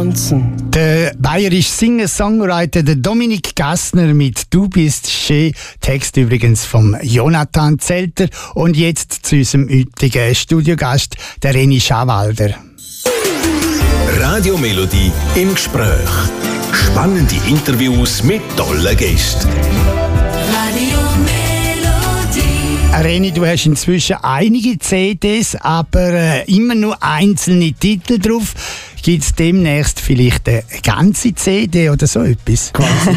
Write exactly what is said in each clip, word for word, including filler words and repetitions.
tanzen. Der bayerische Singer-Songwriter der Dominik Gassner mit «Du bist schön», Text übrigens vom Jonathan Zelter. Und jetzt zu unserem heutigen Studiogast, der René Schawalder. Radio Melodie im Gespräch. Spannende Interviews mit tollen Gästen. Radio Melodie. René, du hast inzwischen einige C Ds, aber äh, immer nur einzelne Titel drauf. Gibt es demnächst vielleicht eine ganze C D oder so etwas?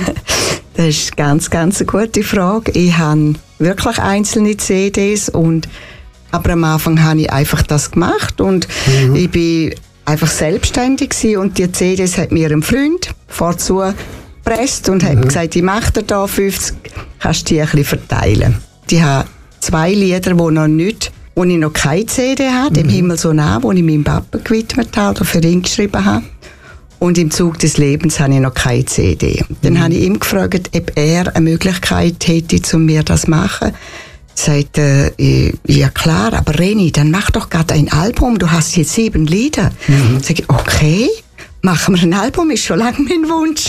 Das ist eine ganz, ganz eine gute Frage. Ich habe wirklich einzelne C Ds, und, aber am Anfang habe ich einfach das gemacht und mhm. ich bin einfach selbstständig gewesen, und die C Ds hat mir ein Freund vorzu gepresst und mhm. hat gesagt, ich mache dir da fünfzig, kannst du die ein bisschen verteilen. Ich habe zwei Lieder, die noch nicht, wo ich noch keine C D habe, mhm. «Im Himmel so nah», wo ich meinem Papa gewidmet habe oder für ihn geschrieben habe. Und «Im Zug des Lebens» habe ich noch keine C D. Dann mhm. habe ich ihn gefragt, ob er eine Möglichkeit hätte, um mir das zu machen. Er sagte, äh, ja klar, aber René, dann mach doch gerade ein Album, du hast jetzt sieben Lieder. Mhm. Sag ich, okay, machen wir ein Album, ist schon lange mein Wunsch.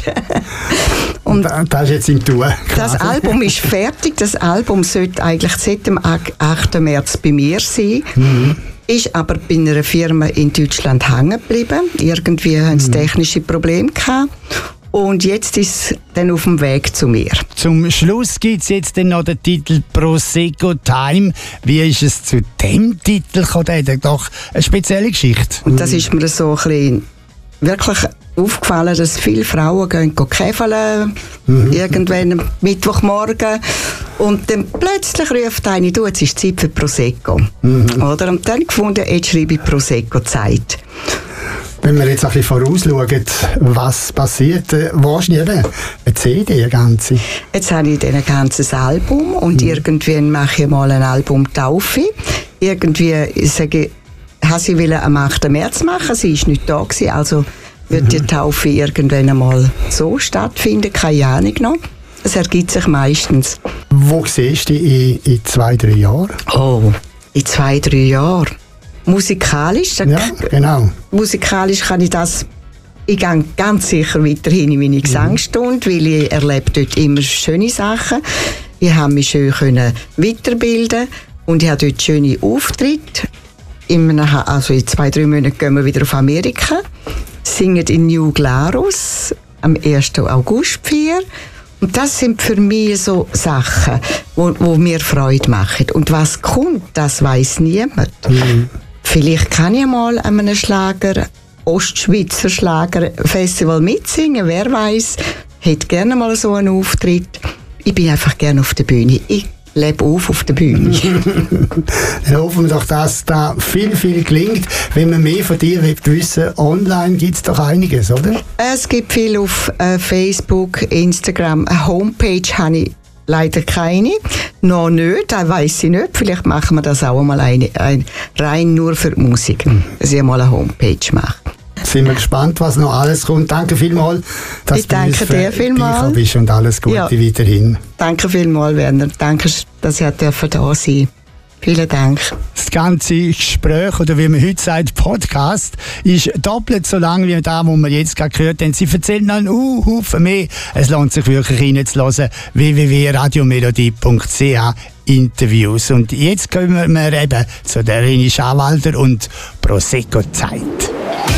Und das ist jetzt im Tun. Das Album ist fertig, das Album sollte eigentlich seit dem achten März bei mir sein. Mhm. Ist aber bei einer Firma in Deutschland hängen geblieben. Irgendwie mhm. haben sie technische Probleme gehabt. Und jetzt ist es dann auf dem Weg zu mir. Zum Schluss gibt es jetzt dann noch den Titel «Prosecco Time». Wie ist es zu dem Titel gekommen? Der hat doch eine spezielle Geschichte. Und das ist mir so ein bisschen wirklich aufgefallen, dass viele Frauen gehen käfeln, mhm. irgendwann am Mittwochmorgen, und dann plötzlich ruft eine, du, jetzt ist Zeit für Prosecco. Mhm. Oder? Und dann gefunden, jetzt schreibe ich Prosecco-Zeit. Wenn wir jetzt ein bisschen vorausschauen, was passiert, äh, wahrscheinlich eben eine C D, eine ganze. Jetzt habe ich dann ein ganzes Album, und mhm. irgendwann mache ich mal ein Album Taufe. Irgendwie, ich sage, habe sie wollen am achten März machen, sie war nicht da gewesen, also wird mhm. die Taufe irgendwann einmal so stattfinden, keine Ahnung noch. Es ergibt sich meistens. Wo siehst du dich in, in zwei, drei Jahren? Oh, in zwei, drei Jahren. Musikalisch? Ja, genau. Musikalisch kann ich das, ich gehe ganz sicher weiterhin in meine Gesangsstunde, mhm. weil ich erlebe dort immer schöne Sachen. Ich habe mich schön können weiterbilden und ich habe dort schöne Auftritte. In, also in zwei, drei Monaten gehen wir wieder auf Amerika, singen in New Glarus am ersten August vier. Und das sind für mich so Sachen, wo, wo mir Freude machen. Und was kommt, das weiss niemand. Mhm. Vielleicht kann ich mal an einem Schlager, Ostschweizer Schlagerfestival mitsingen, wer weiß. Ich hätte gerne mal so einen Auftritt. Ich bin einfach gerne auf der Bühne. Ich lebe auf auf der Bühne. Dann hoffen wir doch, dass da viel, viel gelingt. Wenn man mehr von dir wissen will, online gibt es doch einiges, oder? Es gibt viel auf äh, Facebook, Instagram. Eine Homepage habe ich leider keine. Noch nicht, das weiss ich nicht. Vielleicht machen wir das auch mal eine, ein, rein nur für die Musik, dass ich mal eine Homepage mache. Sind wir gespannt, was noch alles kommt. Danke vielmals, dass ich danke du dir vielmals. bist, und alles Gute ja. weiterhin. Danke vielmals, Werner. Danke, dass ich da sein durfte. Vielen Dank. Das ganze Gespräch, oder wie man heute sagt, Podcast, ist doppelt so lang wie das, was wir jetzt gerade gehört haben. Sie erzählen noch einen Haufen mehr. Es lohnt sich wirklich reinzuhören. w w w punkt radiomelodie punkt c h Interviews. Und jetzt kommen wir eben zu der René Schawalder und Prosecco Zeit.